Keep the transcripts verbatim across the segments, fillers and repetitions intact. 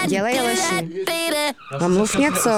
Dělej, Aleši. No mluv něco.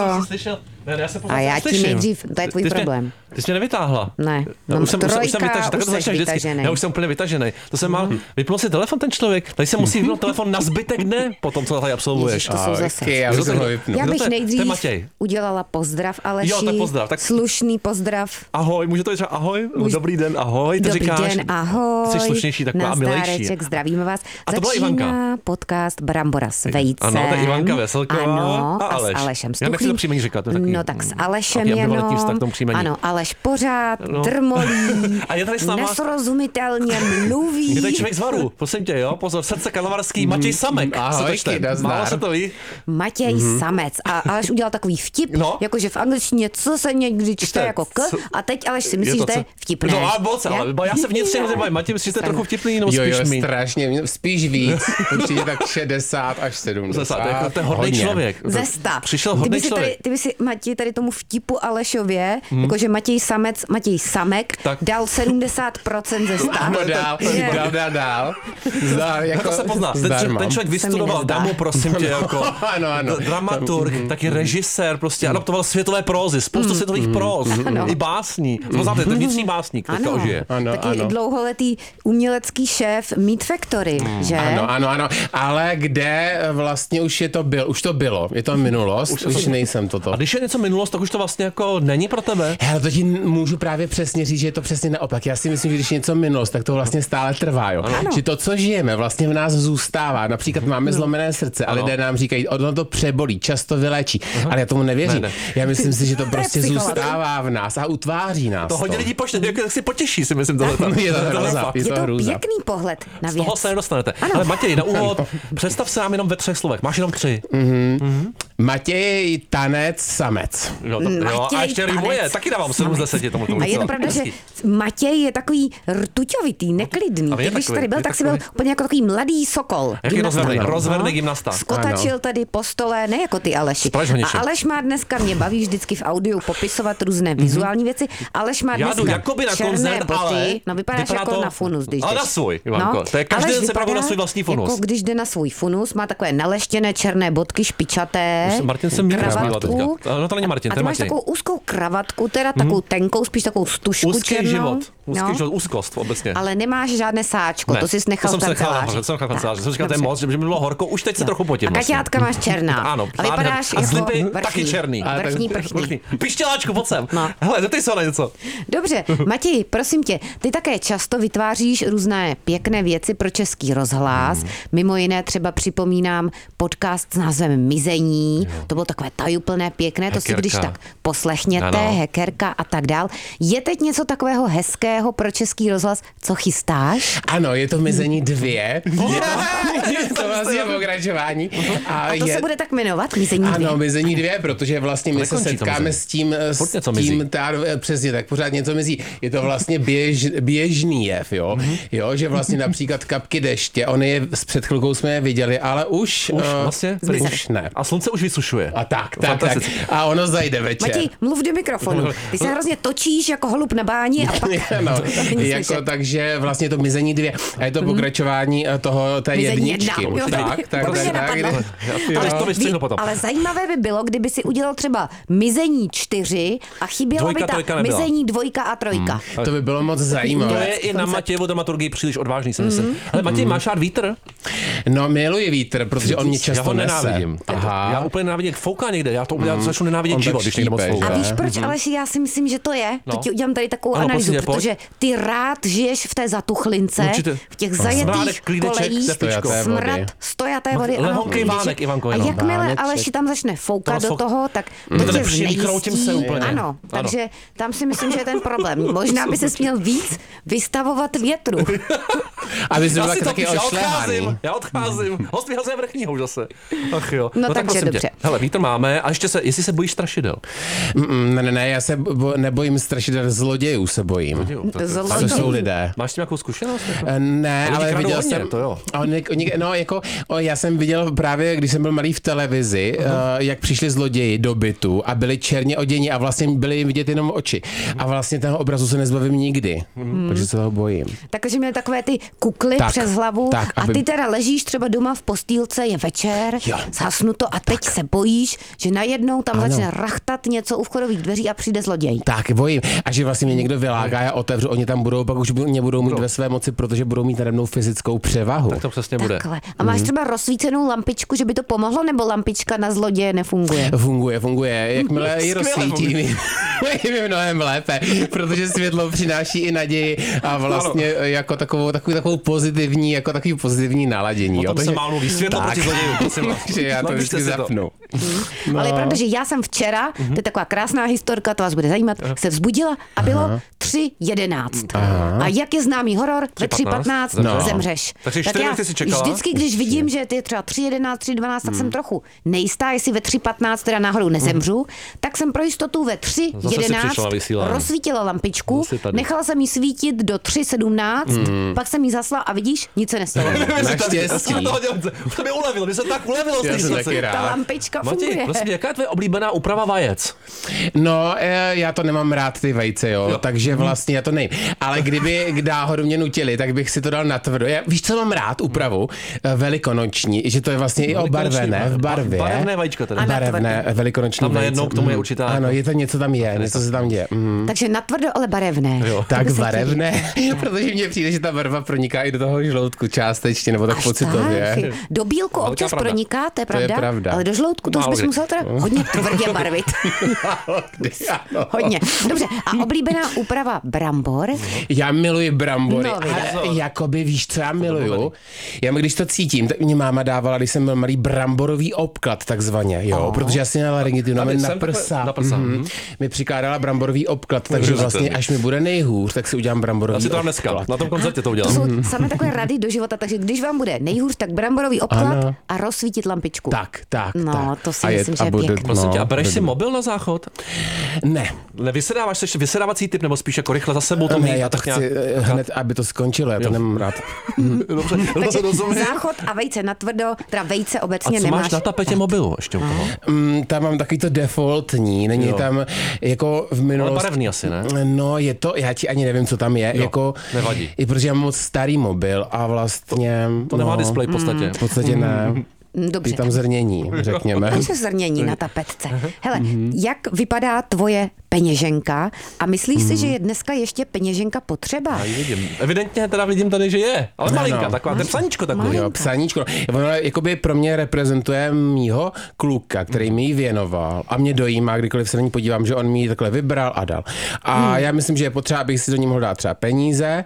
A já ti nejdřív, to je tvůj problém. Ty jsi mě nevytáhla. Ne. No, už jsem, trojka, už jsem vytažený, tak to začneš vždycky. Já už jsem úplně vytažený. To jsem má, vypnul si telefon ten člověk, tady se musí vypnout telefon na zbytek dne, potom co tady absolvuješ. Ježiš, to jsou zase. Já, já bych nejdřív udělala pozdrav, Aleši. Jo, tak pozdrav. Tak... Slušný pozdrav. Ahoj, může to říct ahoj? Může... Dobrý den, ahoj, to Dobrý říkáš. den, ahoj. Jsi slušnější, taková a milejší. Zdravíme vás. A to byla Ivanka. Podcast Brambora s vejcem. Ano, to je Ivanka Veselková ano, a Aleš. A s Alešem Já nechci to příjmení říkat. To no tak s Alešem jenom. Ano, Aleš pořád no. drmolí, a je tady s náma... nesrozumitelně mluví. Je tady člověk z Varu, prosím tě, jo, pozor, srdce kalvarský, Matěj Samek. Ahoj, málo se to ví. Matěj mm-hmm. Samec. A Aleš udělal takový vtip, no. jakože v angličtině, co se někdy čte jako k, a teď Aleš si myslí, že to je vtipné. No a moc, ale já se vnitřně nezabavím. Matěj, myslíš, že to je trochu vtipný, nebo spíš jo, mý? Jo, strašně, spíš víc, určitě tak šedesát až sedmdesát. To je hodný člověk. Ze sta. Přišel hodný člověk. Ty by si, Matěj, tady tomu vtipu Alešově, jakože Matěj Samec, Matěj Samek, tak. dal sedmdesát procent ze sta. Ano, dál, dál, dál, dál. Zdar, jako to se pozná. Ten, ten člověk vystudoval damu, prosím tě, jako ano, ano. dramaturg, taky režisér, prostě adaptoval světové prózy, spoustu světových próz, i básní. Poznáte, ten vnitřní básník, teďka ožije. Taky dlouholetý umělecký šéf Meat Factory, že? Ano, ano, ano. Ale kde vlastně už je to byl, už to bylo, je to minulost, už, už nejsem toto. A když je něco minulost, tak už to vlastně jako není pro tebe? Hele, to ti můžu právě přesně říct, že je to přesně naopak. Já si myslím, že když je něco minulost, tak to vlastně stále trvá, jo. Ano. Že to, co žijeme, vlastně v nás zůstává. Například máme zlomené srdce a lidé nám říkají, ono to přebolí, často vyléčí. Aha. Ale já tomu nevěřím. Ne, ne. Já myslím si, že to prostě zůstává v nás a utváří nás. To hodně lidí počne, jak si potěší, si myslím tohle. Je to hrůza, je to pěkný pohled na věc. Z toho se nedostanete. Ale Matěj, na úvod, představ se nám jenom ve třech slovech. Máš jenom tři. Mm-hmm. Mm-hmm. Matěj, tanec, samec. Jo, to, jo, a ještě rýmuje, taky dávám sedm z deseti tomu. tomu a je to pravda, že Matěj je takový rtuťovitý, neklidný. Ty, když tady byl, tak si byl úplně jako takový mladý sokol. Jaký rozverný, rozverný gymnasta. Skotačil tady po stole, ne jako ty Aleši. A Aleš má dneska, mě baví vždycky v audiu popisovat různé vizuální věci. Aleš má dneska černé boty. No vypadáš jako na funus, když ale na svůj, Ivanko. To je každý den se praví na svůj vlastní funus. Jako když jde na svůj funus, má takové naleštěné černé bodky, špičaté. Martin se mě kravatku. No to není Martin, a ty máš takovou úzkou kravatku, teda takovou tenkou, spíš takovou stužku úzký černou. Život. Úzký no. život, úzkost obecně. Ale nemáš žádné sáčko, ne. to jsi nechal v kanceláři. To jsem nechal v kanceláři. Jsem říkal, to je moc, že by bylo horko, už teď se trochu potím. A kaťátka máš černá. Ano, a vypadáš a jako zlipy vrchní, taky černý. Vrchní prchní. Pištěláčku, pojď sem. No. Hele, zeptej se na něco. Dobře, Matěj, prosím tě, ty také často vytváříš různé pěkné věci pro Český rozhlas. Hmm. Mimo jiné třeba připomínám podcast s názvem Mizení. Jo. To bylo takové tajuplné, pěkné, Hekerka. To si když tak poslechněte, ano. Hekerka a tak dál. Je teď něco takového hezkého pro Český rozhlas, co chystáš? Ano, je to Mizení dvě. Je to, je to vlastně pokračování. A, a to je, se bude tak jmenovat, Mizení dvě? Ano, Mizení dvě, protože vlastně my se setkáme s tím, s tím tá, přesně tak, pořád něco mizí. Je to vlastně běž, běžný jev, jo? Mm-hmm. Jo, že vlastně například kapky deště, oni je s před chvilkou jsme je viděli, ale už, už, uh, vlastně, už ne. A slunce už vysušuje. A tak, tak, tak. A ono zajde večer. Matěj, mluv do mikrofonu. Ty se hrozně točíš jako holub na báni a pak... no, jako, takže vlastně to Mizení dvě. A je to pokračování toho, té Mizení jedničky. Jedna. Tak, tak, tak, tak, tak. Ale, to vy, ale zajímavé by bylo, kdyby si udělal třeba Mizení čtyři a chyběla dvojka, by ta Mizení dvojka a trojka. Hmm. To by bylo moc zajímavé. To je i na Matějevu dramaturgii příliš odvážný, si myslím. Mm. Ale Matěj, máš rád vítr? No, miluji vítr, protože on mě často já ho nese. Nenávidím. Aha. Já úplně nenávidím, jak fouká někde. Já to mm. začnu nenávidět on život, když někde moc fouká. A víš proč, mm. Aleši, já si myslím, že to je. No. To ti udělám tady takovou ano, analýzu, prosím, protože ty rád žiješ v té zatuchlince, určitě. V těch zajetých kolejích, smrad stojaté vody. Lehonkej vánek, Ivanko. A jakmile Aleši tam začne foukat do toho, tak to tě znejistí. Ano, takže tam si myslím, že je ten problém. Možná by se směl víc vystavovat větru. Aby jsi byl taky ošlehaný. Já odcházím. Host vyhazuje vrchního už zase. Ach jo. No, no takže dobře. Dobře. Hele, vítr máme a ještě se, jestli se bojíš strašidel. Mm, ne, ne, ne, já se bo, nebojím strašidel, zlodějů se bojím. Zlodějů, To to, zlo- To jsou lidé. Máš s tím nějakou zkušenost? Jako? Eh, Ne, Oni ale kradou viděl hodně, jsem, to jo. Oni, oni, no jako, o, já jsem viděl právě, když jsem byl malý v televizi, uh, jak přišli zloději do bytu a byli černě oděni a vlastně byli jim vidět jenom oči. A vlastně toho obrazu se nezbavím nikdy, hmm. takže se toho bojím. Takže měli takové ty kukly Tak, přes hlavu tak, a aby- ty teda ležíš třeba doma v postýlce, je večer, Jo. zhasnuto a teď se bojíš, že najednou tam Ano. začne rachtat něco u vchodových dveří a přijde zloděj. Tak, bojím. A že vlastně mě někdo vyláká, já otevřu, oni tam budou, pak už mě budou mít ve své moci, protože budou mít nade mnou fyzickou převahu. Tak to přesně bude. Takhle. A máš třeba rozsvícenou lampičku, že by to pomohlo, nebo lampička na zloděje nefunguje? Funguje, funguje. Jakmile ji Skvěle rozsvítí, mi je mnohem lépe, protože světlo přináší i naději a vlastně jako takovou, takovou, takovou pozitivní, jako takový pozitivní naladění. O tom se málo mluví. Světlo Tak. proti zlodějům, prosím vás. že já to Napište vždycky si to. zapnu. No. Ale je pravda, že já jsem včera, to je taková krásná historka, to vás bude zajímat, se vzbudila a bylo tři jedenáct. A jak je známý horor, ve tři patnáct No. zemřeš. Takže tak čtyři já ty si čekala? vždycky, když vidím, že je třeba tři jedenáct, tři dvanáct, tak jsem trochu nejistá, jestli ve tři patnáct teda náhodou nezemřu, tak jsem pro jistotu ve tři Zase si jedenáct přišla na vysílání. rozsvítila lampičku, Zase tady. nechala jsem jí svítit do tři sedmnáct, pak jsem jí zasla a vidíš, nic se nestalo. Naštěstí. Už to mi ulevilo, mi se tak ulevilo z Já té jsem taky situace. rád. Ta lampička Matěj, funguje. prosím, jaká je tvoje oblíbená úprava vajec? No, eh, já to nemám rád ty vejce, jo, Jo. takže vlastně já to nejím. Ale kdyby k náhodou mě nutili, tak bych si to dal natvrdo. Já, víš, co mám rád úpravu? Eh, Velikonoční, že to je vlastně i obarvené v barvě. Barevné vajíčka teda. A na Barevné, velikonoční Tam vejce. najednou k tomu je Mm. určitá Ano, jako- je to něco tam je, něco se tam děje. Mm. Takže natvrdo, ale barevné. Jo. Tak To by se barevné, protože mně přijde, že ta barva proniká i do toho žloutku částečně, nebo tak Až pocitově. tak. Do bílku Velká občas pravda. proniká, to je je pravda, pravda. ale do žloutku to už Málo bys kdy. musel teda hodně tvrdě barvit. Ano. Hodně. Dobře, a oblíbená úprava brambor? Já miluji brambory. No, a jakoby víš, co já miluju? Já když to cítím, tak mě máma dávala, když jsem byl malý, bramborový obklad takzvaně, jo, Oh. protože já si měla laryngitu, Tam na, je- na jsem prsa. takhle- na prsa, Mhm. mhm. Mi přikládala bramborový obklad, takže Můžete. vlastně až mi bude nejhůř, tak si udělám bramborový Já si to dám obklad. dneska, na tom koncertě to To udělám. jsou samé takové rady do života, takže když vám bude nejhůř, tak bramborový obklad Ano. a rozsvítit lampičku. Tak, tak, No, tak. to si A myslím, že je bude- pěkné. Prosím tě, a no, bereš si bude- mobil na záchod? Ne, Nevysedáváš se ještě vysedávací typ, nebo spíš jako rychle za sebou to mít ne, a já to tak chci nějak... eh, hned, aby to skončilo, já to Jo. nemám rád. Dobře, Takže rozumím. záchod a vejce natvrdo, teda vejce A obecně co nemáš. máš na tapetě mobilu ještě u toho? Mm, tam mám takový to defaultní, není Jo. tam jako v Ale minulosti. barevný asi, ne? No, je to, já ti ani nevím, co tam je, Jo, jako, nevadí. i protože já mám moc starý mobil a vlastně, To nemá no, displej v podstatě. v podstatě ne, Mm, je Dobře. tam zrnění, řekněme. Takže zrnění na tapetce. Hele, jak vypadá tvoje peněženka a myslíš si, že je dneska ještě peněženka potřeba? Já ji vidím. Evidentně teda vidím tady, že je, ale malinká, Ano. taková, ten psaníčko takový. Malinká. Jo, psaníčko. Ono jakoby pro mě reprezentuje mýho kluka, který mi ji věnoval a mě dojímá, kdykoliv se na ní podívám, že on mi ji takhle vybral a dal. A já myslím, že je potřeba, abych si do ní mohl dát třeba peníze.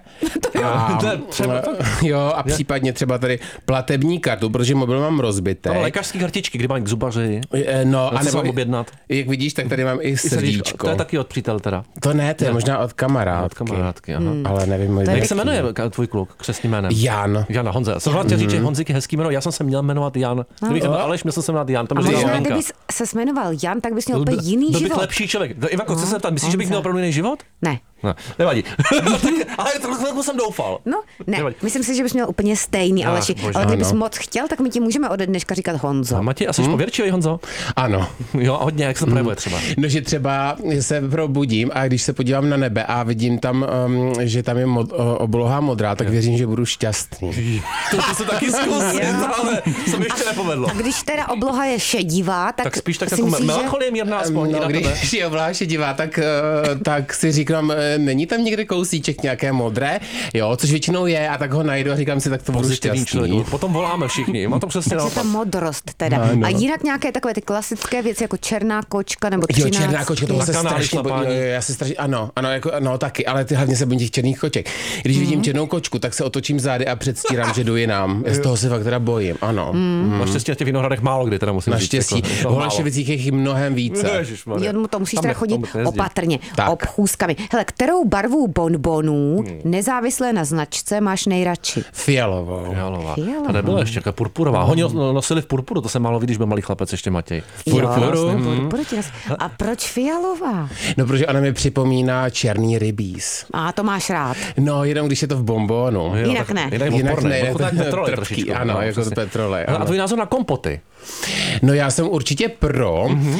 A, To je třeba jo, a případně třeba tady platební kartu, protože mobil mám rozbité. Tam lékařský kartičky, kdy mám k zubaři. No, A a nebo nebo objednat. jak vidíš, tak tady mám i I srdíčko. To je taky od přítel teda. To ne, to je možná od Od kamarádky. kamarádky, aha. Ale nevím, můj Jak se jmenuje ka- tvůj kluk křestním jménem? Jan. Jana, Honza. Jsem chtěl říct, že Honzik je hezký jméno, já jsem se měl jmenovat Jan. Kdybych se jmenoval Aleš, měl jsem se jmenovat Jan. Tam A je možná, zmínka. kdybys se jmenoval Jan, tak bys měl Byl úplně by- jiný byl bych život. lepší člověk. Ivanko, chci se zeptat, myslíš, že bych Honza. měl opravdu jiný život? Ne. Ne, nevadí. Tak, ale to jsem doufal. No, ne, Nevadí. myslím si, že bys měl úplně stejný, Ach, Aleši. bože. Ale kdybys Ano. moc chtěl, tak my ti můžeme ode dneška říkat Honzo. A Matěj, asi jsi pověrčivý, Honzo? Ano. Jo, hodně, jak se to projevuje třeba. No, že třeba se probudím a když se podívám na nebe a vidím tam, um, že tam je mod, o, obloha modrá, tak věřím, že budu šťastný. To, to se taky zkusit, ale se mi ještě nepovedlo. A když teda obloha je šedivá, tak, Tak spíš tak si jako myslíš, že... melancholie mírná aspoň No, na tebe. když je obloha šedivá, tak, uh, tak si říkám, uh, není tam někde kousíček nějaké modré, jo, což většinou je a tak ho najdu a říkám si, tak to budu Pozitivní šťastný. člověk. Potom voláme všichni. Má to přesně Takže naopak. ta modrost teda. Ano. A jinak nějaké takové ty klasické věci, jako černá kočka nebo Jo, třináct. černá kočka, to se Na kanály strašně bojím. šlapání. Jo, jo, já se strašně, ano, ano, jako, no taky, ale ty hlavně se bojím těch černých koček. Když vidím černou kočku, tak se otočím zády a předstírám, že jdu jinam. Já z toho se fakt teda bojím, ano. Mm. Naštěstí na těch vinohradech málo kdy, teda musím Naštěstí. říct. jako, V málo. Holešovicích je jich mnohem více. Ježišmarja. Jo, no to musíš Tam teda ne- chodit tam nejezdí. opatrně, Tak. obchůzkami. Hele, k kterou barvu bonbonů, hmm. nezávisle na značce, máš nejradši? Fialovou. Fialová. Fialová. To nebyla ještě jaká purpurová. Hodně nosili v purpuru, to se málo vidí, když byl malý chlapec ještě Matěj. Purpuru. Purpuru. A proč fialová? No, protože ona mi připomíná černý rybíz. A to máš rád. No, jenom když je to v bonbonu. Jo, Jinak tak, ne. Jinak, Jinak odporný. ne, No, to tak petrolej trpký, trošičku. ano, no, jako přesně. petrolej. Hele, Ano. a tvůj názor na kompoty? No, já jsem určitě pro, mm-hmm.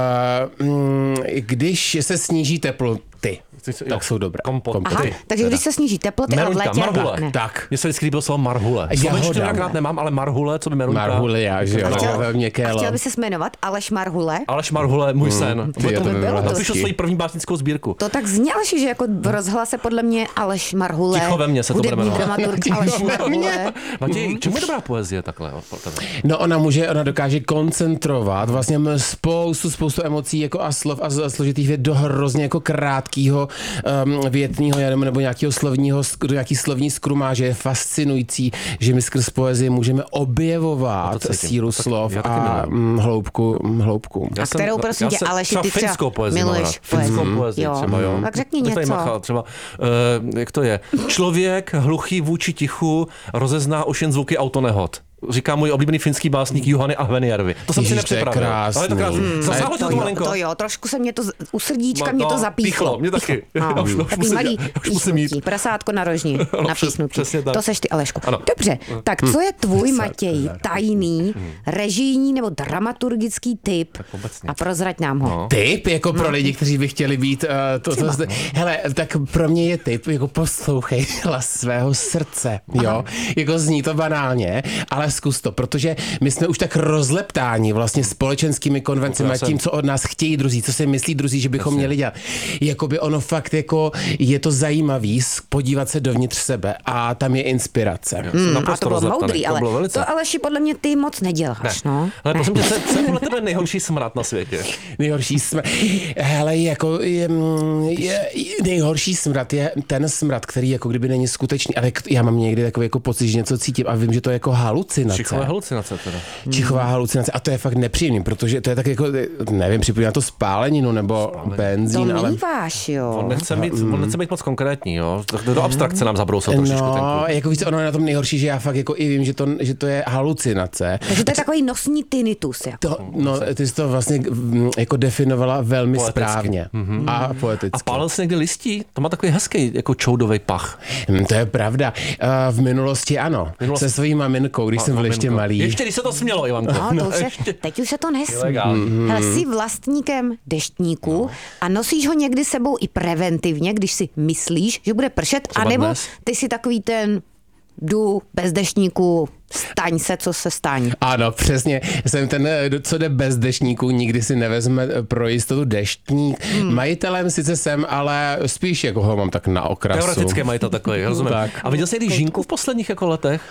uh, mm, když se sníží teploty, tak jsou dobré. Kompoty. Aha, takže když se sníží teploty a v Meruňka, létě... marhule. Ne. Tak. Mně se vždycky líbilo slovo marhule. Slovenštinu dvakrát nemám, ale marhule, co by meruňka? Marhule, já, že jo, Chtěl- no, měkké A lo. chtěl by se jmenovat Aleš Marhule? Aleš Marhule, můj sen. ty, To, to to by by bylo bylo. hezký. Napíšu svoji první básnickou sbírku. To tak zní, Aleši, že jako v rozhlase podle mě Aleš Marhule. Ticho ve mně se to bude hudební jmenovat. dramaturg Ticho Aleš ve Marhule. Matěj, čemu je dobrá poezie takhle? No, ona může, ona dokáže koncentrovat vlastně spoustu, spoustu emocí jako a slov a z- složitých vět do hrozně jako krátkého um, větního nebo, nebo nějakého slovního, do nějaký slovní skrumáže. Je fascinující, že my skrz poezii můžeme objevovat No to cítím. sílu To tak- slov já taky a miluju. mm, hloubku, mm, hloubku. A kterou, prosím tě, Aleši, ty třeba finskou poezii mám miluješ rád. Finskou poezii. poezii Jo. třeba, jo. Tak řekni Teď tady něco. Machal, třeba, uh, jak to je? Člověk hluchý vůči tichu rozezná už jen zvuky autonehod. Říká můj oblíbený finský básník Juhany Ahvenjärvi. To jsem si Ježiš, to je nepřipravil. krásný. Ale je to krásný. Hmm. Zasáhlo tě To to jo, malinko? to jo, trošku se mě to, z- u srdíčka Ma- mě to no, zapíchlo. píchlo, mě taky. No, Já už- už takový musím- malý já už musím jít. píchnutí, prasátko na rožni, Ano, napíchnutí. přes- přesně tak. To seš ty, Alešku. Ano. Dobře, tak co je tvůj, Prasátko Matěj, na rožni. tajný, režijní nebo dramaturgický tip? obecně. A prozrať nám ho. No. Tip, jako pro lidi, kteří by chtěli být uh, to, to, to, hele, tak pro mě je tip, jako poslouchej hlas svého srdce, jo, jako zní to banálně, ale zkus to, protože my jsme už tak rozleptáni vlastně společenskými konvencemi a Já jsem- tím, co od nás chtějí druzí, co si myslí druzí, že bychom měli dělat. Jakoby ono fakt jako je to zajímavý s- podívat se dovnitř sebe a tam je inspirace. Hmm, a Naprosto to bylo rozleptaný. moudrý, To ale bylo velice. to Aleši podle mě ty moc neděláš, no. Ale prosím tě, co co je podle tebe nejhorší smrad na světě? Nejhorší smrad. Hele, jako je, je, nejhorší smrad je ten smrad, který jako kdyby není skutečný, ale k- já mám někdy takový jako pocit, že něco cítím a vím, že to je jako halucinace. Čichové halucinace teda. Čichová halucinace a to je fakt nepříjemný, protože to je tak jako, nevím, připomíná to spáleninu nebo To benzín, ale... míváš, jo. On nechce být, on nechce být moc konkrétní, jo. Do, do abstrakce nám zabrousil trošičku ten No, kluk. jako víc, ono je na tom nejhorší, že já fakt jako i vím, že to, že to je halucinace. Takže to je takový nosní tinnitus, jako. To, no, ty jsi to vlastně mm, jako definovala velmi Poeticky. správně Mhm. a poeticky. A pálil jsi někdy listí? To má takový hezký jako čoudový pach. Hm, to je pravda. Uh, v minulosti ano. Minulosti. Se svojí maminkou, když jsem byl ještě Maminko. malý. Ještě když se to smělo, Ivanko. No, to už se, teď už se to nesmí. Ilegální. Hele, jsi vlastníkem deštníku a nosíš ho někdy sebou i preventivně, když si myslíš, že bude pršet, Třeba anebo dnes. ty si takový ten jdu bez deštníku, staň se, co se staň. Ano, přesně. Jsem ten, eh, co jde bez deštníků, nikdy si nevezme eh, pro jistotu deštník. Hmm. Majitelem sice jsem, ale spíš jako ho mám tak na okrasu. Teoretické mají to takový, rozumím. Tak. A viděl jsi někdy žínku v posledních jako letech?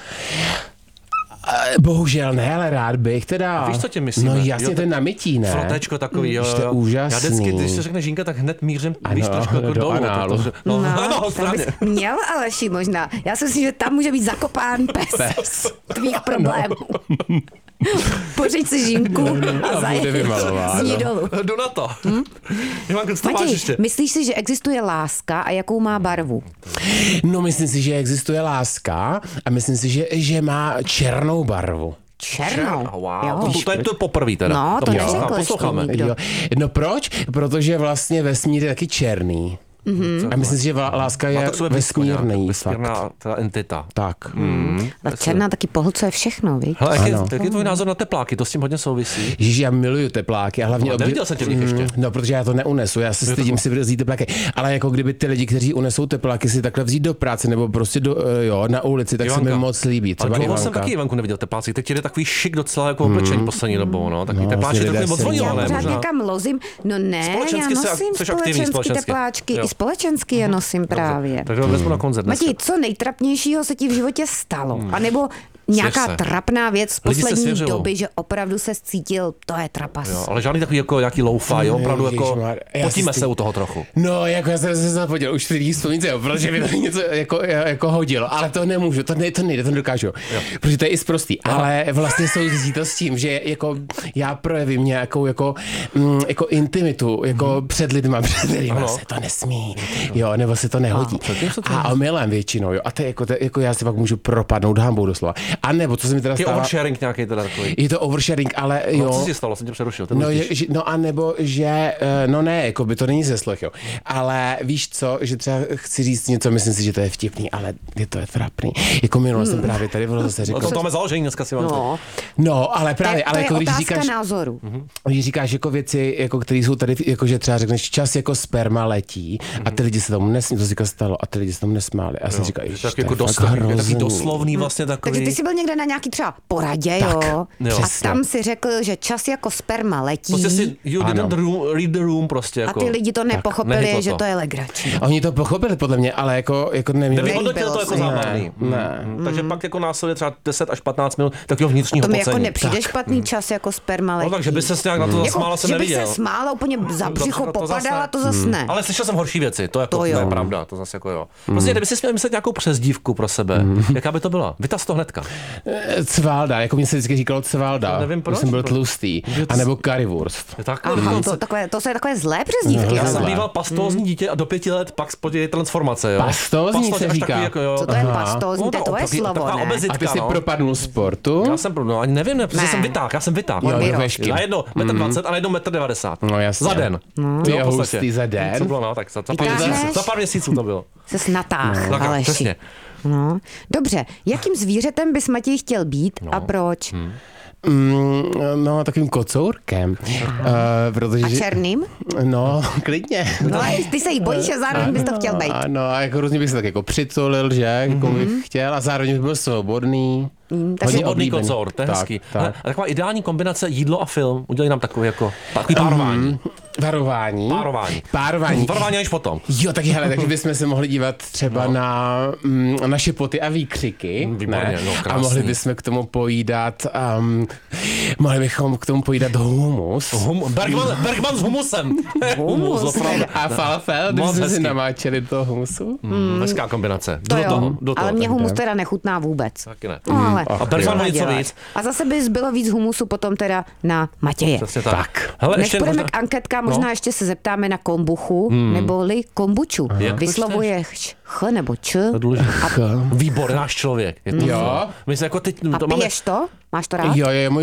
Eh, Bohužel ne, ale rád bych teda. A víš, co tě myslíme? No jasně, Jo, to je na mytí, ne? Frotéčko takový, jo, Už to je jo. úžasný. Já vždycky, když se řekne žínka, tak hned mířím, Ano, víš, trošku jako do dolů. análu. protože- No, no, no, tak správně. bys měl Aleši možná. Já si myslím, že tam může být zakopán pes, Pes. tvých problémů. Pořiď si žínku a A bude zajdi vymalováno. z ní dolů. Jdu na to. Hm? Ivanko, co tam máš Matěj, ještě? myslíš si, že existuje láska a jakou má barvu? No, myslím si, že existuje láska a myslím si, že, že má černou barvu. Černou. Wow, Jo. to, to, je to poprvé teda. No, to poslouchám, neřekl ještě posloucháme. nikdo. Jo. No proč? Protože vlastně vesmír je taky černý. Mm-hmm. A myslím si, že vla- láska Má je to k sobě blízko nějak, vesmírný vesmírná fakt. ta entita. Tak. Mm. Ta černá taky pohlcuje všechno, víš? Hele, jak je, Ano. jak je tvůj názor na tepláky? To s tím hodně souvisí. Ježíš, já miluju tepláky a hlavně... No, neviděl jsem tě v nich ještě. No, protože já to neunesu, já se stydím si vzít tepláky. Ale jako kdyby ty lidi, kteří unesou tepláky, si takhle vzít do práce nebo prostě do, eh, jo, na ulici, tak Ivanka. se mi moc líbí. Ale Třeba dlouho jsem Ivanka. taky Ivanku neviděl tepláci. Teď jde takový šik docela jako oblečení poslední dobou. No. Takový No, tepláči vlastně je lidé takový se- moc Já vonělé, pořád možná. někam lozím. No ne, já Společensky se- nosím seš aktivní společensky společensky. tepláčky. Jo. I společensky je nosím právě. Takže vezmu na koncert dneska. Matěj, co nejtrapnějšího se ti v životě stalo? A nebo nějaká se. trapná věc z Lidi se poslední svěřilo. doby, že opravdu se cítil, to je trapas. Jo, ale žádný takový jako jaký low-fi, jo, opravdu jako Ježišmar, já potíme si se u toho trochu. No, jako já jsem se zapomněl, už lidí vzpomínce, jo, protože mi to něco jako, jako hodilo, ale to nemůžu, to, ne, to nejde, to nedokážu, jo. Protože to je i sprostý, ale vlastně souvisí to s tím, že jako já projevím nějakou jako, mm, jako intimitu, jako hmm. před lidma, před lidma se to nesmí, jo, nebo se to nehodí. A, a omylem většinou, jo, a to je jako, to, jako já si pak můžu propadnout hambou doslova. A nebo, co se mi teda Je stává... oversharing nějaký teda takový. Je to oversharing, ale jo. No, co se stalo, jsem tě přerušil. No, je, že, no a nebo, že, eh, no ne, jako by to není ze slech, jo. Ale víš co, že třeba chci říct něco, myslím si, že to je vtipný, ale je to je trapný. Jako minule hmm. jsem právě tady bylo zase řekl. No, to máme založení dneska si vám. No, No, ale to, právě, je- to ale je jako když otázka říkáš, názoru. když říkáš jako věci, jako které jsou tady, jako že třeba řekneš čas jako sperma letí a ty lidi se tomu nesmí, to se stalo a ty lidi se tomu nesmáli. A já jsem říkal, Tak to jako je fakt doslovný, takový hrozný. doslovný vlastně takový. Takže ty jsi byl někde na nějaký třeba poradě, Tak, jo? jo. A Přesně. tam si řekl, že čas jako sperma letí. Prostě si, you Ano. didn't room, read the room prostě A jako. ty lidi to nepochopili, nehytlo že to. to je legrační. Oni to pochopili podle mě, ale jako, jako neměli. Nevyhodnotil to jako se. zábavný. Ne. Mm. Takže pak jako následuje třeba deset až patnáct minut takového vnitřního To mi jako pocení. nepřijde špatný čas jako sperma letí. No takže by se nějak na to zasmála, jako, jsem že bych neviděl. se smála úplně za břicho to- to zase popadala, ne. to zase ne. Ale slyšel jsem horší věci, to jako To to jo. je pravda, to zase jako jo. Prostě kdyby si směl myslet nějakou přezdívku pro sebe, jaká by to byla? Vytaz to hnedka. Eh, Cvalda, jako mě se vždycky říkalo Cvalda. To nevím proč, Když jsem byl proč? tlustý. A nebo currywurst. Je tak, Aha, to, takové, to jsou takové zlé přezdívky. Já já ale- jsem zlé. býval pastózní dítě a do pěti let pak spodě transformace, jo. Pastózní Pastóz se až říká. takový jako, jo. Co to je Aha. pastózní, No, to je tvoje takový- slovo, taková ne? obezitka, A ty jsi no. propadnul sportu? Já jsem, no ani nevím, ne, protože Ne. jsem vytáh, já jsem vytáh. Jo, Vyrost. vešky. Najednou metr dvacet a najednou metr devadesát. No jasně. Za den. Ty Jo, je v podstatě. hustý za den. Co bylo, no, tak za, za, pár, Vytáhneš? měsíců, za pár měsíců to bylo. Ses natáh, Tak, Aleši. přesně. No. Dobře, jakým zvířetem bys Matěj chtěl být a proč? Mm, no, takovým kocourkem. Uh, protože, A černým? No, klidně. No a ty se jí bojíš a zároveň bys to chtěl být. Ano, a jako různě bych se tak jako přitulil, že, jako Mhm. bych chtěl a zároveň bych byl svobodný. Mm, takže Hodně Hodný oblíbený. kocour, to je Tak, hezký. tak. Ale, a taková ideální kombinace jídlo a film. Udělej nám takový jako takový párování. Varování. Párování. Párování. Párování až potom. Jo, tak hele, takže bychom se mohli dívat třeba no. na mm, naše poty a výkřiky. Výborně, ne? no, A krásný. mohli bychom k tomu pojídat, um, mohli bychom k tomu pojídat humus. Hum, Bergman, Bergman s humusem. Humus, opravdu. A falafel, když Moc jsme si hezký. namáčeli do humusu. Mm, hezká kombinace. to do jo, toho, do toho. ale mě tak. humus teda nechutná vůbec. Taky ne. No ale ach, A Bergman má co něco dělat? víc. A zase by zbylo víc humusu potom teda na Matěje. Přesně tak. Tak. Hele, Než ještě půjdeme možná- k anketkám, možná No. ještě se zeptáme na kombuchu, hmm. neboli kombuču. Jak to Vyslovuješ ch nebo č. To je důležité. A, Výbor, náš člověk. Je to Jo. My jsme jako teď, A to máme, piješ to? Máš to rád? jo, je můj